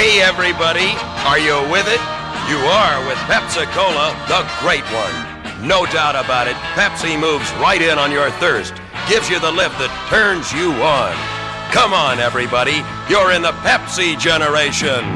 Hey, everybody, are you with it? You are with Pepsi-Cola, the great one. No doubt about it, Pepsi moves right in on your thirst, gives you the lift that turns you on. Come on, everybody, you're in the Pepsi generation.